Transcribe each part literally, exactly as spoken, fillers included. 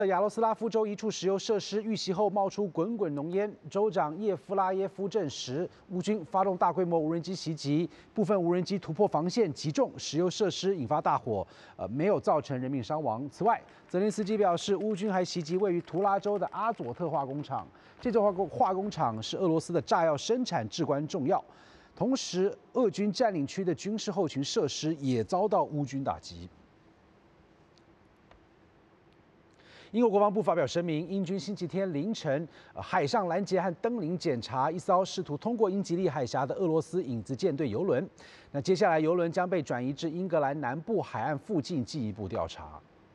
亚罗斯拉夫州一处石油设施遇袭后冒出滚滚浓烟，州长叶夫拉耶夫证实，乌军发动大规模无人机袭击，部分无人机突破防线击中石油设施，引发大火，呃，没有造成人命伤亡。此外，泽连斯基表示，乌军还袭击位于图拉州的阿佐特化工厂，这座化工化工厂是俄罗斯的炸药生产至关重要。同时，俄军占领区的军事后勤设施也遭到乌军打击。 英国国防部发表声明，英军星期天凌晨，呃，海上拦截和登临检查一艘试图通过英吉利海峡的俄罗斯影子舰队油轮。那接下来，油轮将被转移至英格兰南部海岸附近进一步调查。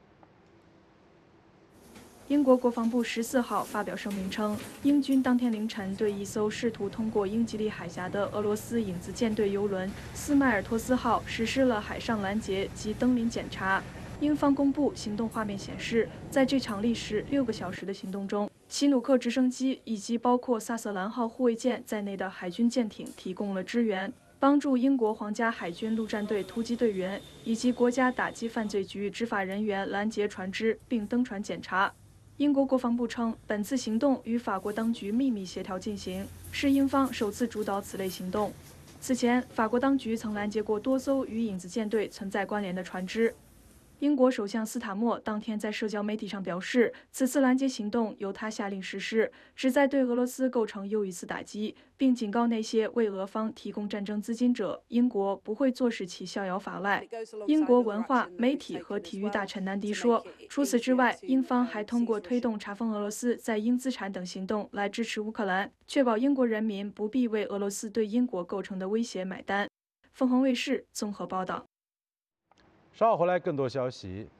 英国国防部十四号发表声明称，英军当天凌晨对一艘试图通过英吉利海峡的俄罗斯影子舰队油轮“斯迈尔托斯号”实施了海上拦截及登临检查。 英方公布行动画面显示，在这场历时六个小时的行动中，奇努克直升机以及包括萨瑟兰号护卫舰在内的海军舰艇提供了支援，帮助英国皇家海军陆战队突击队员以及国家打击犯罪局执法人员拦截船只并登船检查。英国国防部称，本次行动与法国当局秘密协调进行，是英方首次主导此类行动。此前，法国当局曾拦截过多艘与影子舰队存在关联的船只。 英国首相斯塔默当天在社交媒体上表示，此次拦截行动由他下令实施，旨在对俄罗斯构成又一次打击，并警告那些为俄方提供战争资金者，英国不会坐视其逍遥法外。英国文化、媒体和体育大臣南迪说，除此之外，英方还通过推动查封俄罗斯在英资产等行动来支持乌克兰，确保英国人民不必为俄罗斯对英国构成的威胁买单。凤凰卫视综合报道。 稍后回来更多消息。